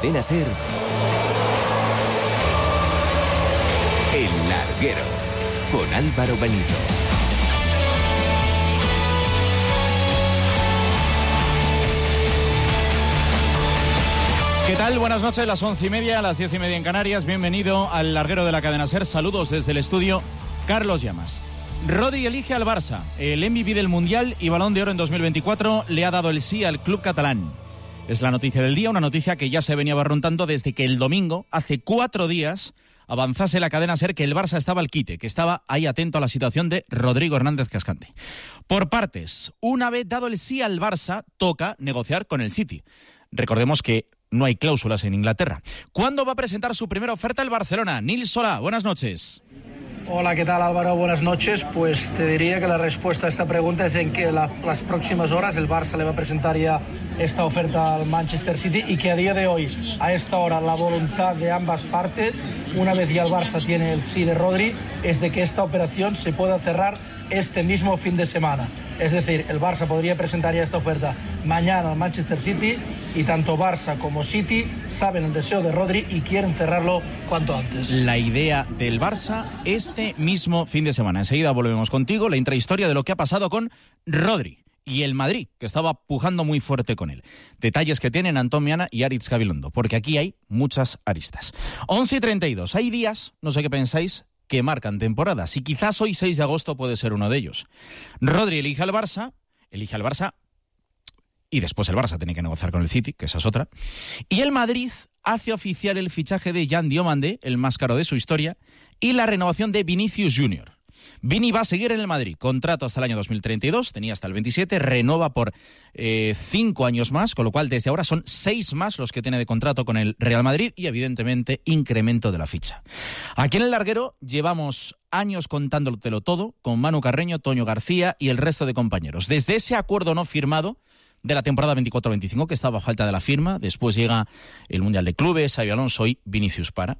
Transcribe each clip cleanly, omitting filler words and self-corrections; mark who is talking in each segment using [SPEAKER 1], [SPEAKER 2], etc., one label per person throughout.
[SPEAKER 1] Cadena SER, El Larguero, con Álvaro Benito.
[SPEAKER 2] ¿Qué tal? Buenas noches, las 11:30, las 10:30 en Canarias. Bienvenido al Larguero de la Cadena SER. Saludos desde el estudio, Carlos Llamas. Rodri elige al Barça. El MVP del Mundial y Balón de Oro en 2024 le ha dado el sí al club catalán. Es la noticia del día, una noticia que ya se venía barruntando desde que el domingo, hace 4 días, avanzase la cadena SER que el Barça estaba al quite, que estaba ahí atento a la situación de Rodrigo Hernández Cascante. Por partes, una vez dado el sí al Barça, toca negociar con el City. Recordemos que no hay cláusulas en Inglaterra. ¿Cuándo va a presentar su primera oferta el Barcelona? Nils Solà, buenas noches.
[SPEAKER 3] Hola, ¿qué tal, Álvaro? Buenas noches. Pues te diría que la respuesta a esta pregunta es en que las próximas horas el Barça le va a presentar ya esta oferta al Manchester City y que a día de hoy, a esta hora, la voluntad de ambas partes, una vez ya el Barça tiene el sí de Rodri, es de que esta operación se pueda cerrar este mismo fin de semana. Es decir, el Barça podría presentar ya esta oferta mañana al Manchester City y tanto Barça como City saben el deseo de Rodri y quieren cerrarlo cuanto antes.
[SPEAKER 2] La idea del Barça este mismo fin de semana. Enseguida volvemos contigo, la intrahistoria de lo que ha pasado con Rodri y el Madrid, que estaba pujando muy fuerte con él. Detalles que tienen Antón Miana y Aritz Gabilondo, porque aquí hay muchas aristas. 11:32. Hay días, no sé qué pensáis, que marcan temporadas, y quizás hoy 6 de agosto puede ser uno de ellos. Rodri elige al Barça, y después el Barça tiene que negociar con el City, que esa es otra, y el Madrid hace oficial el fichaje de Yan Diomandé, el más caro de su historia, y la renovación de Vinicius Junior. Vini va a seguir en el Madrid, contrato hasta el año 2032, tenía hasta el 27, renova por 5 años más, con lo cual desde ahora son 6 más los que tiene de contrato con el Real Madrid y evidentemente incremento de la ficha. Aquí en el Larguero llevamos años contándotelo todo con Manu Carreño, Toño García y el resto de compañeros. Desde ese acuerdo no firmado de la temporada 24-25, que estaba a falta de la firma, después llega el Mundial de Clubes, Xabi Alonso y Vinicius Para,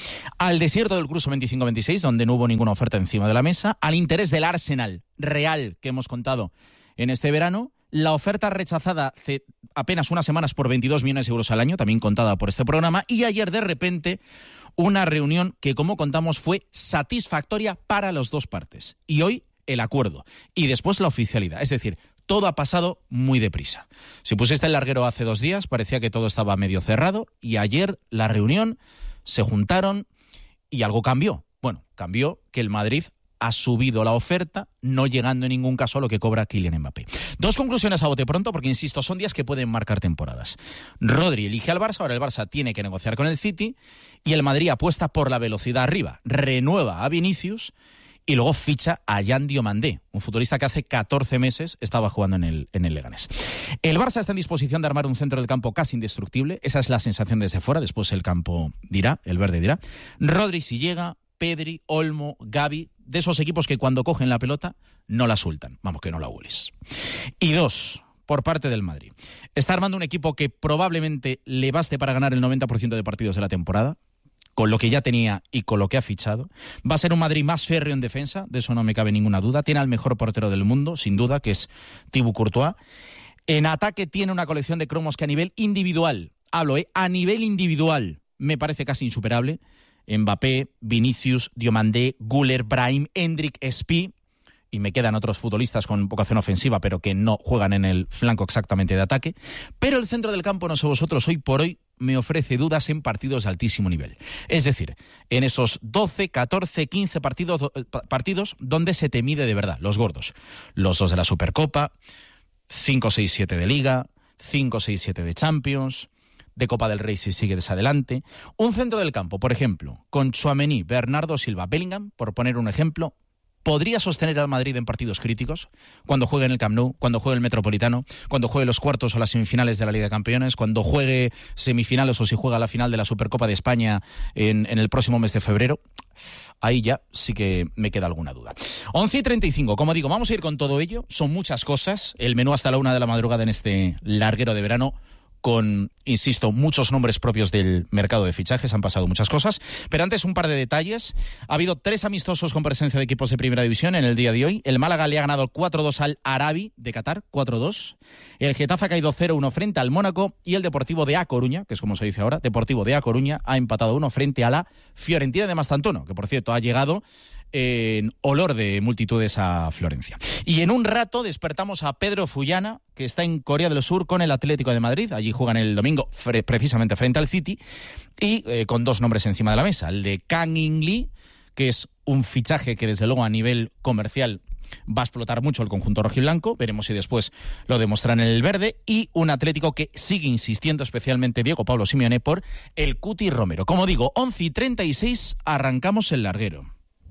[SPEAKER 2] al desierto del Cruzo 25-26, donde no hubo ninguna oferta encima de la mesa, al interés del Arsenal real que hemos contado en este verano, la oferta rechazada hace apenas unas semanas por 22 millones de euros al año, también contada por este programa, y ayer de repente una reunión que, como contamos, fue satisfactoria para las dos partes. Y hoy el acuerdo, y después la oficialidad, es decir, todo ha pasado muy deprisa. Si pusiste el Larguero hace 2 días, parecía que todo estaba medio cerrado, y ayer la reunión, se juntaron y algo cambió. Bueno, cambió que el Madrid ha subido la oferta, no llegando en ningún caso a lo que cobra Kylian Mbappé. 2 conclusiones a bote pronto, porque insisto, son días que pueden marcar temporadas. Rodri elige al Barça, ahora el Barça tiene que negociar con el City, y el Madrid apuesta por la velocidad arriba, renueva a Vinicius y luego ficha a Yan Diomandé, un futbolista que hace 14 meses estaba jugando en el Leganés. El Barça está en disposición de armar un centro del campo casi indestructible, esa es la sensación desde fuera, después el campo dirá, el verde dirá. Rodri si llega, Pedri, Olmo, Gavi, de esos equipos que cuando cogen la pelota no la sueltan, vamos, que no la hueles. Y 2, por parte del Madrid. Está armando un equipo que probablemente le baste para ganar el 90% de partidos de la temporada, con lo que ya tenía y con lo que ha fichado. Va a ser un Madrid más férreo en defensa, de eso no me cabe ninguna duda. Tiene al mejor portero del mundo, sin duda, que es Thibaut Courtois. En ataque tiene una colección de cromos que a nivel individual, a nivel individual, me parece casi insuperable. Mbappé, Vinicius, Diomandé, Güler, Brahim, Endrick, Espí, y me quedan otros futbolistas con vocación ofensiva, pero que no juegan en el flanco exactamente de ataque. Pero el centro del campo, no sé vosotros, hoy por hoy me ofrece dudas en partidos de altísimo nivel. Es decir, en esos 12, 14, 15 partidos donde se te mide de verdad, los gordos. Los 2 de la Supercopa, 5, 6, 7 de Liga, 5, 6, 7 de Champions, de Copa del Rey si sigues adelante. Un centro del campo, por ejemplo, con Tchouaméni, Bernardo Silva, Bellingham, por poner un ejemplo, podría sostener al Madrid en partidos críticos, cuando juegue en el Camp Nou, cuando juegue el Metropolitano, cuando juegue los cuartos o las semifinales de la Liga de Campeones, cuando juegue semifinales o si juega la final de la Supercopa de España en el próximo mes de febrero. Ahí ya sí que me queda alguna duda. 11:35, como digo, vamos a ir con todo ello. Son muchas cosas. El menú hasta la 1 de la madrugada en este larguero de verano con, insisto, muchos nombres propios del mercado de fichajes. Han pasado muchas cosas. Pero antes, un par de detalles. Ha habido 3 amistosos con presencia de equipos de primera división en el día de hoy. El Málaga le ha ganado 4-2 al Arabi de Qatar, 4-2. El Getafe ha caído 0-1 frente al Mónaco. Y el Deportivo de A Coruña, que es como se dice ahora, Deportivo de A Coruña, ha empatado 1 frente a la Fiorentina de Mastantuono, que por cierto ha llegado en olor de multitudes a Florencia. Y en un rato despertamos a Pedro Fullana, que está en Corea del Sur con el Atlético de Madrid. Allí juegan el domingo precisamente frente al City, y con 2 nombres encima de la mesa. El de Kang In-lee, que es un fichaje que desde luego a nivel comercial va a explotar mucho el conjunto rojiblanco. Veremos si después lo demuestran en el verde. Y un Atlético que sigue insistiendo, especialmente Diego Pablo Simeone, por el Cuti Romero. Como digo, 11:36, arrancamos el larguero.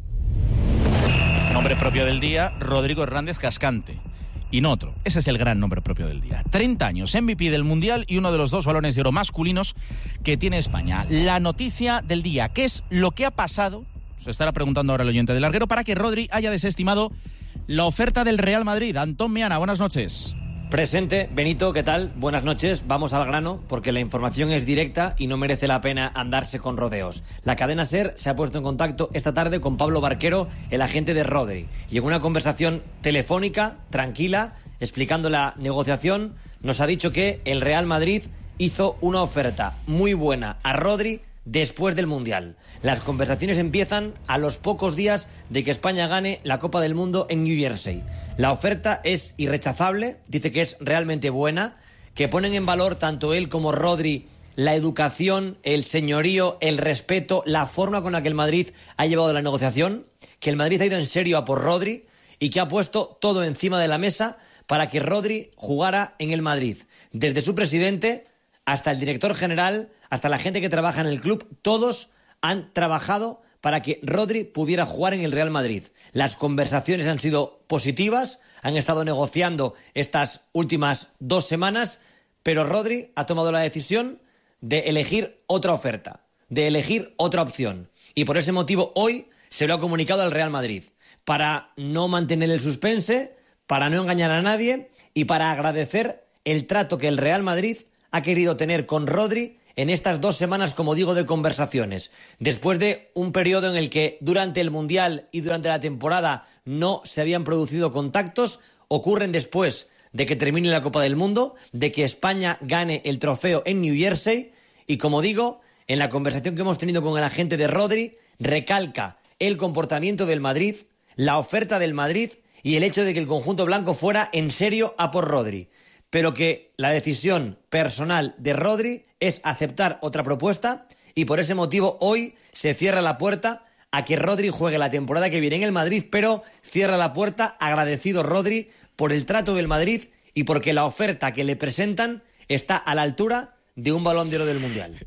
[SPEAKER 2] Nombre propio del día, Rodrigo Hernández Cascante. Y no otro. Ese es el gran nombre propio del día. 30 años, MVP del Mundial y uno de los 2 balones de oro masculinos que tiene España. La noticia del día, ¿qué es lo que ha pasado? Se estará preguntando ahora el oyente del larguero, para que Rodri haya desestimado la oferta del Real Madrid. Antón Meana, buenas noches.
[SPEAKER 4] Presente, Benito, ¿qué tal? Buenas noches, vamos al grano, porque la información es directa y no merece la pena andarse con rodeos. La cadena SER se ha puesto en contacto esta tarde con Pablo Barquero, el agente de Rodri, y en una conversación telefónica, tranquila, explicando la negociación, nos ha dicho que el Real Madrid hizo una oferta muy buena a Rodri después del Mundial. Las conversaciones empiezan a los pocos días de que España gane la Copa del Mundo en New Jersey. La oferta es irrechazable, dice que es realmente buena, que ponen en valor tanto él como Rodri la educación, el señorío, el respeto, la forma con la que el Madrid ha llevado la negociación, que el Madrid ha ido en serio a por Rodri y que ha puesto todo encima de la mesa para que Rodri jugara en el Madrid. Desde su presidente hasta el director general, hasta la gente que trabaja en el club, todos han trabajado para que Rodri pudiera jugar en el Real Madrid. Las conversaciones han sido positivas, han estado negociando estas últimas 2 semanas, pero Rodri ha tomado la decisión de elegir otra oferta, de elegir otra opción. Y por ese motivo hoy se lo ha comunicado al Real Madrid, para no mantener el suspense, para no engañar a nadie y para agradecer el trato que el Real Madrid ha querido tener con Rodri en estas 2 semanas, como digo, de conversaciones. Después de un periodo en el que durante el Mundial y durante la temporada no se habían producido contactos, ocurren después de que termine la Copa del Mundo, de que España gane el trofeo en New Jersey, y como digo, en la conversación que hemos tenido con el agente de Rodri, recalca el comportamiento del Madrid, la oferta del Madrid y el hecho de que el conjunto blanco fuera en serio a por Rodri. Pero que la decisión personal de Rodri es aceptar otra propuesta, y por ese motivo hoy se cierra la puerta a que Rodri juegue la temporada que viene en el Madrid, pero cierra la puerta agradecido Rodri por el trato del Madrid y porque la oferta que le presentan está a la altura de un Balón de Oro del Mundial.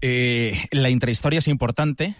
[SPEAKER 2] La intrahistoria es importante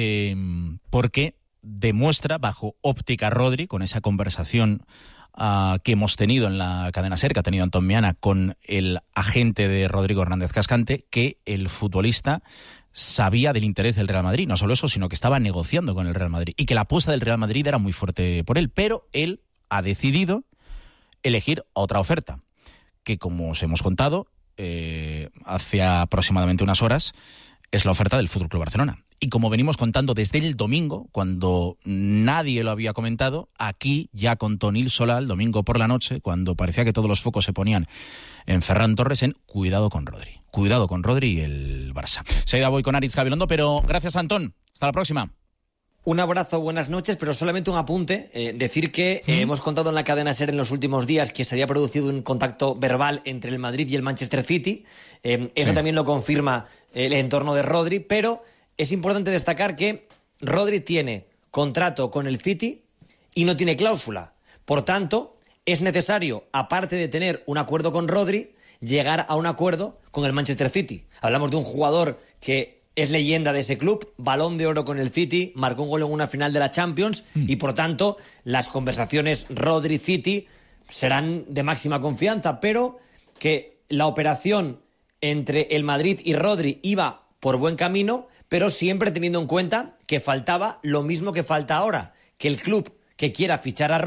[SPEAKER 2] porque demuestra, bajo óptica Rodri, con esa conversación que hemos tenido en la cadena SER, que ha tenido Antón Meana con el agente de Rodrigo Hernández Cascante, que el futbolista sabía del interés del Real Madrid. No solo eso, sino que estaba negociando con el Real Madrid y que la apuesta del Real Madrid era muy fuerte por él, pero él ha decidido elegir otra oferta, que, como os hemos contado hace aproximadamente unas horas, es la oferta del Fútbol Club Barcelona. Y como venimos contando desde el domingo, cuando nadie lo había comentado, aquí ya contó Nil Solá el domingo por la noche, cuando parecía que todos los focos se ponían en Ferran Torres, en cuidado con Rodri. Cuidado con Rodri y el Barça. Seguida voy con Aritz Gabilondo, pero gracias, Antón. Hasta la próxima.
[SPEAKER 4] Un abrazo, buenas noches, pero solamente un apunte. Decir que hemos contado en la cadena SER en los últimos días que se había producido un contacto verbal entre el Madrid y el Manchester City. Eso también lo confirma el entorno de Rodri, pero es importante destacar que Rodri tiene contrato con el City y no tiene cláusula. Por tanto, es necesario, aparte de tener un acuerdo con Rodri, llegar a un acuerdo con el Manchester City. Hablamos de un jugador que es leyenda de ese club, Balón de Oro con el City, marcó un gol en una final de la Champions y, por tanto, las conversaciones Rodri-City serán de máxima confianza, pero que la operación entre el Madrid y Rodri iba por buen camino, pero siempre teniendo en cuenta que faltaba lo mismo que falta ahora, que el club que quiera fichar a Rodri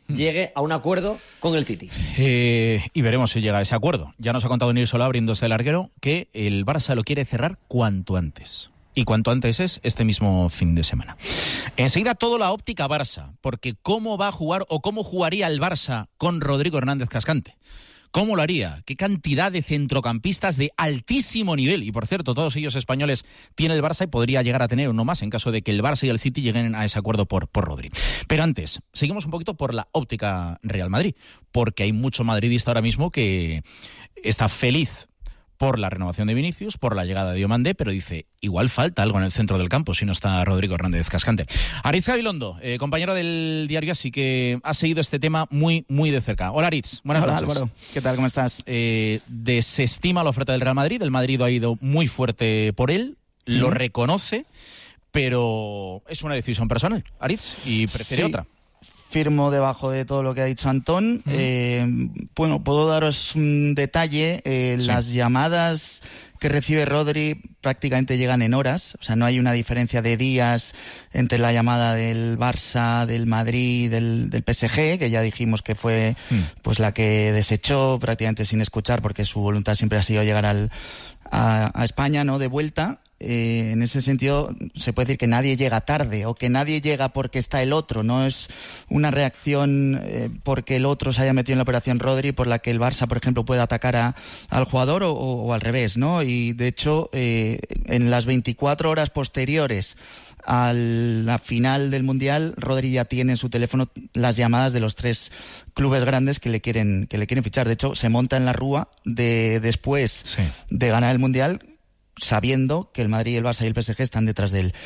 [SPEAKER 4] llegue a un acuerdo con el City.
[SPEAKER 2] Y veremos si llega a ese acuerdo. Ya nos ha contado Nil Solá, abriéndose el larguero, que el Barça lo quiere cerrar cuanto antes. Y cuanto antes es este mismo fin de semana. Enseguida todo la óptica Barça, porque ¿cómo va a jugar o cómo jugaría el Barça con Rodrigo Hernández Cascante? ¿Cómo lo haría? ¿Qué cantidad de centrocampistas de altísimo nivel? Y por cierto, todos ellos españoles tiene el Barça y podría llegar a tener uno más en caso de que el Barça y el City lleguen a ese acuerdo por Rodri. Pero antes, seguimos un poquito por la óptica Real Madrid, porque hay mucho madridista ahora mismo que está feliz por la renovación de Vinicius, por la llegada de Diomandé, pero dice, igual falta algo en el centro del campo si no está Rodrigo Hernández Cascante. Aritz Gabilondo, compañero del diario, así que ha seguido este tema muy, muy de cerca. Hola Aritz, buenas noches.
[SPEAKER 5] Hola Álvaro, ¿qué tal? ¿Cómo estás?
[SPEAKER 2] Desestima la oferta del Real Madrid, el Madrid ha ido muy fuerte por él, lo reconoce, pero es una decisión personal, Aritz, y prefiere otra.
[SPEAKER 5] Firmo debajo de todo lo que ha dicho Antón. Bueno, puedo daros un detalle. Las llamadas que recibe Rodri prácticamente llegan en horas. O sea, no hay una diferencia de días entre la llamada del Barça, del Madrid, del PSG, que ya dijimos que fue pues la que desechó prácticamente sin escuchar, porque su voluntad siempre ha sido llegar a España, ¿no? De vuelta. En ese sentido se puede decir que nadie llega tarde o que nadie llega porque está el otro, no es una reacción porque el otro se haya metido en la operación Rodri por la que el Barça, por ejemplo, pueda atacar al jugador o al revés, ¿no? Y de hecho en las 24 horas posteriores a la final del Mundial, Rodri ya tiene en su teléfono las llamadas de los 3 clubes grandes que le quieren fichar. De hecho, se monta en la rúa después de ganar el Mundial, sabiendo que el Madrid, el Barça y el PSG están detrás de él.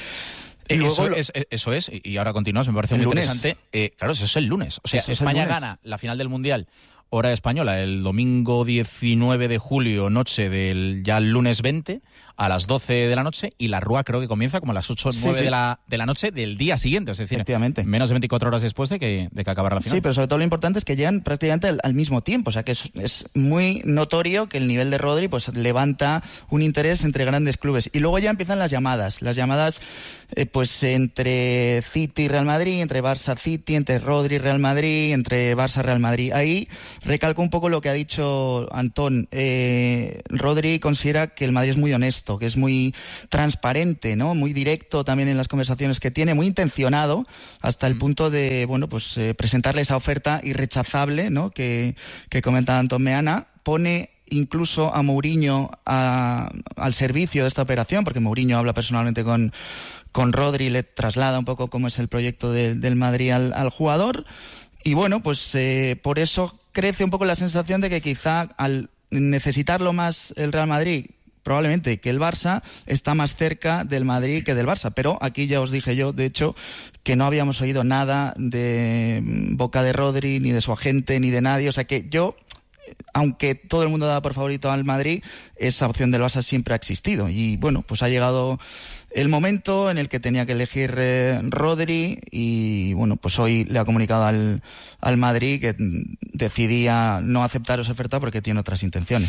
[SPEAKER 2] Eso es, y ahora continuamos, me parece muy interesante. Claro, eso es el lunes. O sea, España gana la final del Mundial, hora española, el domingo 19 de julio, noche del ya el lunes 20, a las 12 de la noche, y la rúa creo que comienza como a las 8 o 9 de la noche del día siguiente, es decir, menos de 24 horas después de que acabara la final. Sí,
[SPEAKER 5] pero sobre todo lo importante es que llegan prácticamente al mismo tiempo, o sea que es muy notorio que el nivel de Rodri pues levanta un interés entre grandes clubes. Y luego ya empiezan las llamadas pues entre City y Real Madrid, entre Barça City, entre Rodri Real Madrid, entre Barça Real Madrid. Ahí recalco un poco lo que ha dicho Antón. Rodri considera que el Madrid es muy honesto, que es muy transparente, ¿no? Muy directo también en las conversaciones que tiene, muy intencionado hasta el punto de, bueno, pues presentarle esa oferta irrechazable, ¿no? Que comenta Antón Meana. Pone incluso a Mourinho al servicio de esta operación, porque Mourinho habla personalmente con Rodri, le traslada un poco cómo es el proyecto del Madrid al jugador. Y bueno, pues por eso crece un poco la sensación de que quizá al necesitarlo más el Real Madrid, probablemente que el Barça está más cerca del Madrid que del Barça, pero aquí ya os dije yo, de hecho, que no habíamos oído nada de boca de Rodri, ni de su agente, ni de nadie, o sea que yo, aunque todo el mundo daba por favorito al Madrid, esa opción del Barça siempre ha existido, y bueno, pues ha llegado el momento en el que tenía que elegir Rodri, y bueno, pues hoy le ha comunicado al Madrid que decidía no aceptar esa oferta porque tiene otras intenciones.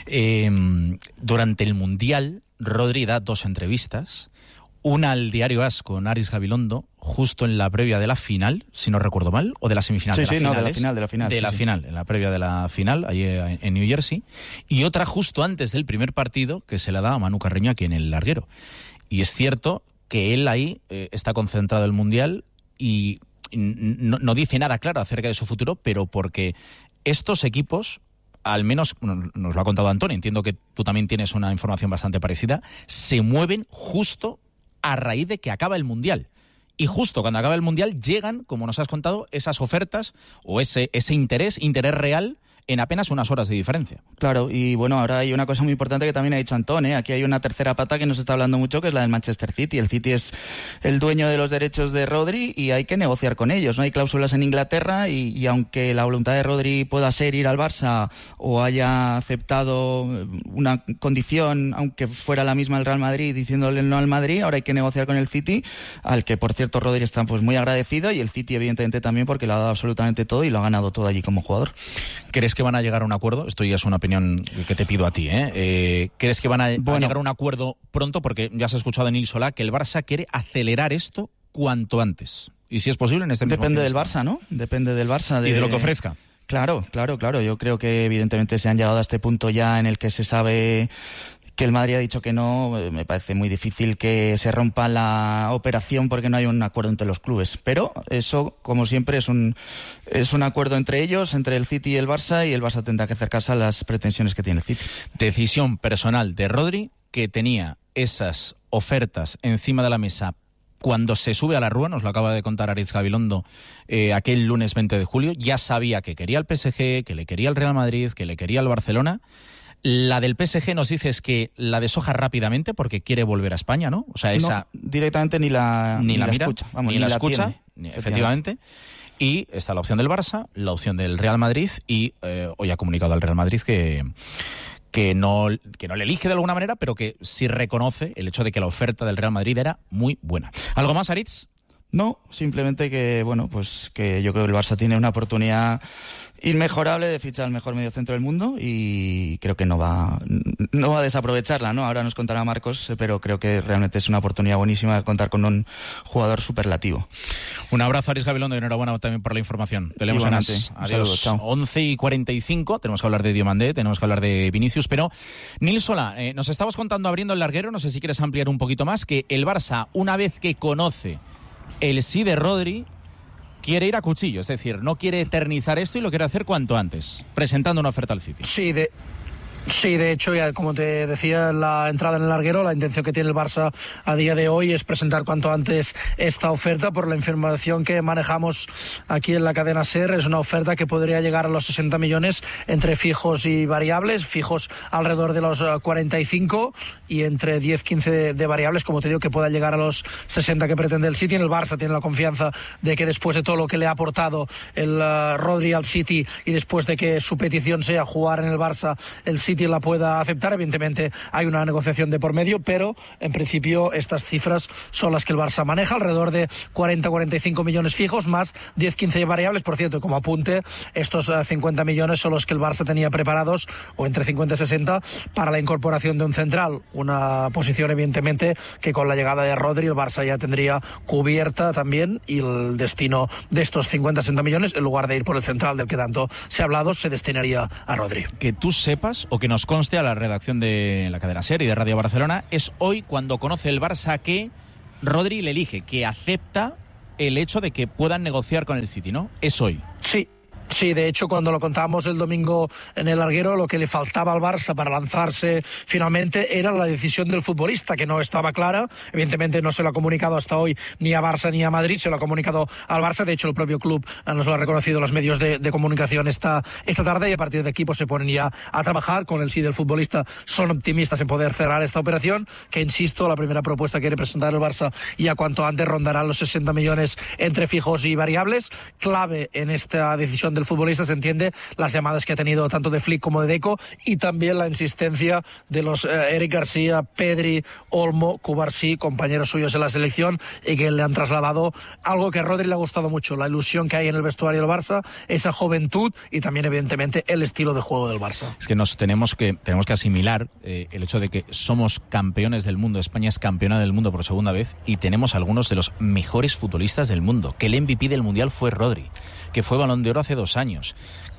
[SPEAKER 2] Durante el Mundial, Rodri da 2 entrevistas, una al diario AS con Aritz Gabilondo, justo en la previa de la final, si no recuerdo mal, o de la semifinal.
[SPEAKER 5] De la final,
[SPEAKER 2] en la previa de la final, allí en New Jersey, y otra justo antes del primer partido que se la da a Manu Carreño aquí en el larguero. Y es cierto que él ahí está concentrado en el Mundial y no dice nada claro acerca de su futuro, pero porque estos equipos, al menos nos lo ha contado Antonio, entiendo que tú también tienes una información bastante parecida, se mueven justo a raíz de que acaba el Mundial. Y justo cuando acaba el Mundial llegan, como nos has contado, esas ofertas o ese interés real en apenas unas horas de diferencia.
[SPEAKER 5] Claro, y bueno, ahora hay una cosa muy importante que también ha dicho Antón, aquí hay una tercera pata que nos está hablando mucho, que es la del Manchester City. El City es el dueño de los derechos de Rodri y hay que negociar con ellos, ¿no? Hay cláusulas en Inglaterra y aunque la voluntad de Rodri pueda ser ir al Barça o haya aceptado una condición, aunque fuera la misma el Real Madrid, diciéndole no al Madrid, ahora hay que negociar con el City, al que por cierto Rodri está pues muy agradecido, y el City evidentemente también, porque le ha dado absolutamente todo y lo ha ganado todo allí como jugador.
[SPEAKER 2] ¿Crees que van a llegar a un acuerdo? Esto ya es una opinión que te pido a ti, ¿crees que van a llegar a un acuerdo pronto? Porque ya has escuchado en Nil Solá que el Barça quiere acelerar esto cuanto antes. Y si es posible en este mismo
[SPEAKER 5] Depende
[SPEAKER 2] fin de
[SPEAKER 5] del
[SPEAKER 2] semana.
[SPEAKER 5] Barça, ¿no? Depende del Barça.
[SPEAKER 2] Y de lo que ofrezca.
[SPEAKER 5] Claro. Yo creo que evidentemente se han llegado a este punto ya en el que se sabe que el Madrid ha dicho que no. Me parece muy difícil que se rompa la operación porque no hay un acuerdo entre los clubes. Pero eso, como siempre, es un acuerdo entre ellos, entre el City y el Barça, y el Barça tendrá que acercarse a las pretensiones que tiene el City.
[SPEAKER 2] Decisión personal de Rodri, que tenía esas ofertas encima de la mesa cuando se sube a la Rúa, nos lo acaba de contar Aritz Gabilondo aquel lunes 20 de julio, ya sabía que quería el PSG, que le quería el Real Madrid, que le quería el Barcelona. La del PSG nos dices que la deshoja rápidamente porque quiere volver a España, ¿no? O sea, esa
[SPEAKER 5] no, directamente ni la mira,
[SPEAKER 2] escucha,
[SPEAKER 5] vamos,
[SPEAKER 2] ni la escucha,
[SPEAKER 5] tiene,
[SPEAKER 2] efectivamente. Y está la opción del Barça, la opción del Real Madrid, y hoy ha comunicado al Real Madrid que no le elige de alguna manera, pero que sí reconoce el hecho de que la oferta del Real Madrid era muy buena. ¿Algo más, Aritz?
[SPEAKER 5] No, simplemente que, bueno, pues que yo creo que el Barça tiene una oportunidad inmejorable de fichar al mejor mediocentro del mundo y creo que no va a desaprovecharla, ¿no? Ahora nos contará Marcos, pero creo que realmente es una oportunidad buenísima de contar con un jugador superlativo.
[SPEAKER 2] Un abrazo, Aritz Gabilondo, y enhorabuena también por la información. Te leemos en As. Adiós.
[SPEAKER 5] Saludo,
[SPEAKER 2] 11:45, tenemos que hablar de Diomandé, tenemos que hablar de Vinicius, pero Nil Solà, nos estabas contando abriendo el larguero, no sé si quieres ampliar un poquito más, que el Barça, una vez que conoce el sí de Rodri, quiere ir a cuchillo, es decir, no quiere eternizar esto y lo quiere hacer cuanto antes, presentando una oferta al City.
[SPEAKER 3] Sí, de hecho, ya como te decía en la entrada en el larguero, la intención que tiene el Barça a día de hoy es presentar cuanto antes esta oferta. Por la información que manejamos aquí en la cadena SER, es una oferta que podría llegar a los 60 millones entre fijos y variables, fijos alrededor de los 45 y entre 10-15 de variables, como te digo, que pueda llegar a los 60 que pretende el City. En el Barça tiene la confianza de que después de todo lo que le ha aportado el Rodri al City y después de que su petición sea jugar en el Barça, el City la pueda aceptar. Evidentemente hay una negociación de por medio, pero en principio estas cifras son las que el Barça maneja, alrededor de 40-45 millones fijos, más 10-15 variables. Por cierto, como apunte, estos 50 millones son los que el Barça tenía preparados, o entre 50 y 60, para la incorporación de un central. Una posición, evidentemente, que con la llegada de Rodri el Barça ya tendría cubierta también, y el destino de estos 50-60 millones, en lugar de ir por el central del que tanto se ha hablado, se destinaría a Rodri.
[SPEAKER 2] Que tú sepas, o que nos conste a la redacción de la cadena SER y de Radio Barcelona, es hoy cuando conoce el Barça que Rodri le elige, que acepta el hecho de que puedan negociar con el City, ¿no? Es hoy.
[SPEAKER 3] Sí, de hecho, cuando lo contábamos el domingo en el larguero, lo que le faltaba al Barça para lanzarse finalmente era la decisión del futbolista, que no estaba clara. Evidentemente no se lo ha comunicado hasta hoy ni a Barça ni a Madrid, se lo ha comunicado al Barça. De hecho, el propio club nos lo ha reconocido los medios de comunicación esta tarde, y a partir de aquí pues se ponen ya a trabajar con el sí del futbolista. Son optimistas en poder cerrar esta operación, que, insisto, la primera propuesta que quiere presentar el Barça y a cuanto antes rondará los 60 millones entre fijos y variables. Clave en esta decisión del futbolista, se entiende, las llamadas que ha tenido tanto de Flick como de Deco, y también la insistencia de los Eric García, Pedri, Olmo, Cubarsí, compañeros suyos en la selección, y que le han trasladado algo que a Rodri le ha gustado mucho, la ilusión que hay en el vestuario del Barça, esa juventud y también, evidentemente, el estilo de juego del Barça.
[SPEAKER 2] Es que tenemos que asimilar el hecho de que somos campeones del mundo, España es campeona del mundo por segunda vez, y tenemos algunos de los mejores futbolistas del mundo, que el MVP del Mundial fue Rodri, que fue Balón de Oro hace 2 años,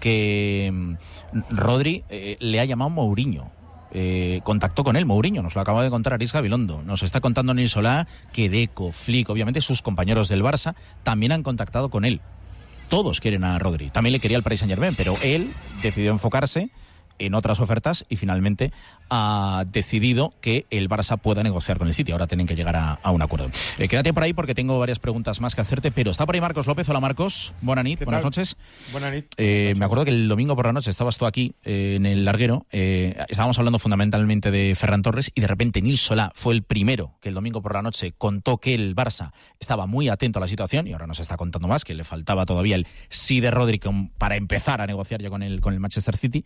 [SPEAKER 2] que Rodri le ha llamado Mourinho, contactó con él Mourinho, nos lo acaba de contar Aritz Gabilondo, nos está contando Nil Solà que Deco, Flick, obviamente sus compañeros del Barça también han contactado con él. Todos quieren a Rodri, también le quería el Paris Saint-Germain, pero él decidió enfocarse en otras ofertas y finalmente ha decidido que el Barça pueda negociar con el City. Ahora tienen que llegar a un acuerdo. Quédate por ahí porque tengo varias preguntas más que hacerte, pero está por ahí Marcos López. Hola, Marcos. Buenas noches.
[SPEAKER 6] Buenas noches.
[SPEAKER 2] Me acuerdo que el domingo por la noche estabas tú aquí en el larguero. Estábamos hablando fundamentalmente de Ferran Torres y de repente Nil Solà fue el primero que el domingo por la noche contó que el Barça estaba muy atento a la situación, y ahora nos está contando más, que le faltaba todavía el sí de Rodri para empezar a negociar ya con el Manchester City.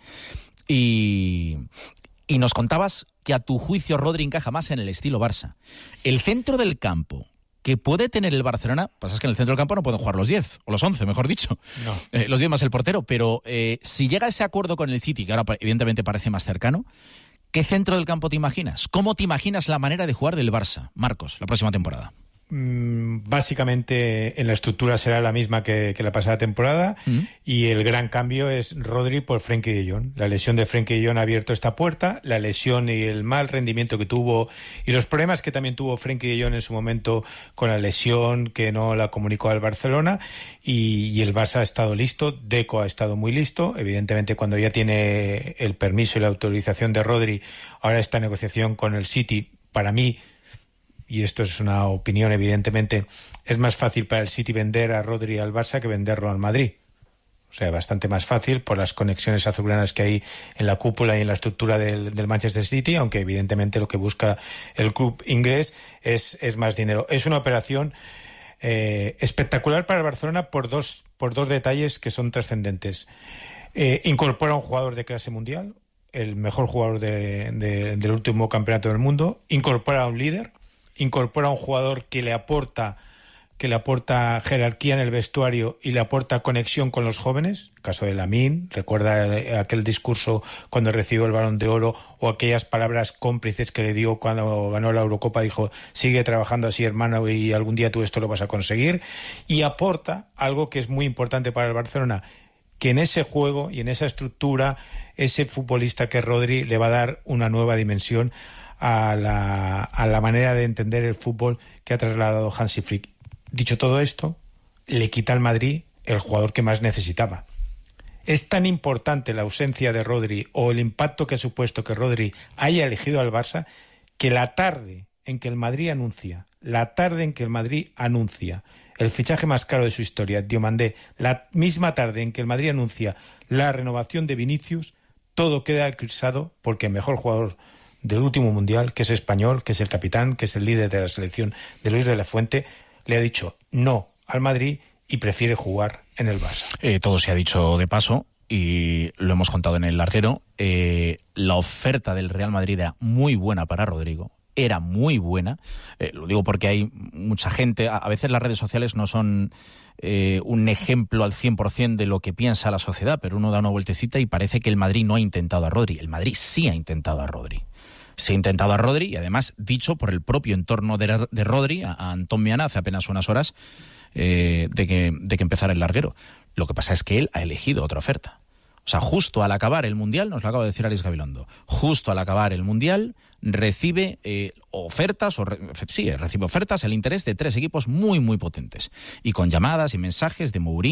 [SPEAKER 2] Y nos contabas que a tu juicio Rodri encaja más en el estilo Barça. El centro del campo que puede tener el Barcelona, pasa es que en el centro del campo no pueden jugar los 10, o los 11, mejor dicho.
[SPEAKER 6] No.
[SPEAKER 2] Los 10 más el portero, pero si llega ese acuerdo con el City, que ahora evidentemente parece más cercano, ¿qué centro del campo te imaginas? ¿Cómo te imaginas la manera de jugar del Barça, Marcos, la próxima temporada?
[SPEAKER 6] Básicamente en la estructura será la misma que la pasada temporada, y el gran cambio es Rodri por Frenkie de Jong. La lesión de Frenkie de Jong ha abierto esta puerta, la lesión y el mal rendimiento que tuvo y los problemas que también tuvo Frenkie de Jong en su momento con la lesión que no la comunicó al Barcelona, y el Barça ha estado listo, Deco ha estado muy listo. Evidentemente, cuando ya tiene el permiso y la autorización de Rodri, ahora esta negociación con el City, para mí, y esto es una opinión, evidentemente, es más fácil para el City vender a Rodri al Barça que venderlo al Madrid. O sea, bastante más fácil por las conexiones azulgranas que hay en la cúpula y en la estructura del Manchester City, aunque evidentemente lo que busca el club inglés es más dinero. Es una operación espectacular para el Barcelona por dos detalles que son trascendentes. Incorpora a un jugador de clase mundial, el mejor jugador del último campeonato del mundo, incorpora a un líder, incorpora a un jugador que le aporta jerarquía en el vestuario y le aporta conexión con los jóvenes. El caso de Lamine, recuerda aquel discurso cuando recibió el Balón de Oro, o aquellas palabras cómplices que le dio cuando ganó la Eurocopa. Dijo: sigue trabajando así, hermano, y algún día tú esto lo vas a conseguir. Y aporta algo que es muy importante para el Barcelona, que en ese juego y en esa estructura, ese futbolista que es Rodri le va a dar una nueva dimensión a la manera de entender el fútbol que ha trasladado Hansi Flick. Dicho todo esto, le quita al Madrid el jugador que más necesitaba. Es tan importante la ausencia de Rodri, o el impacto que ha supuesto que Rodri haya elegido al Barça, que la tarde en que el Madrid anuncia el fichaje más caro de su historia, Diomandé, la misma tarde en que el Madrid anuncia la renovación de Vinicius, todo queda eclipsado, porque el mejor jugador del último mundial, que es español, que es el capitán, que es el líder de la selección de Luis de la Fuente, le ha dicho no al Madrid y prefiere jugar en el Barça.
[SPEAKER 2] Todo se ha dicho de paso y lo hemos contado en el larguero. La oferta del Real Madrid era muy buena para Rodrigo. Era muy buena. Lo digo porque hay mucha gente. A veces las redes sociales no son un ejemplo al 100% de lo que piensa la sociedad, pero uno da una vueltecita y parece que el Madrid no ha intentado a Rodri. El Madrid sí ha intentado a Rodri. Se ha intentado a Rodri, y además dicho por el propio entorno de Rodri, a Antón Miana, hace apenas unas horas de que empezara el larguero. Lo que pasa es que él ha elegido otra oferta. O sea, justo al acabar el Mundial, nos lo acaba de decir Aris Gabilondo, justo al acabar el Mundial recibe recibe ofertas, el interés de 3 equipos muy, muy potentes. Y con llamadas y mensajes de Mourinho,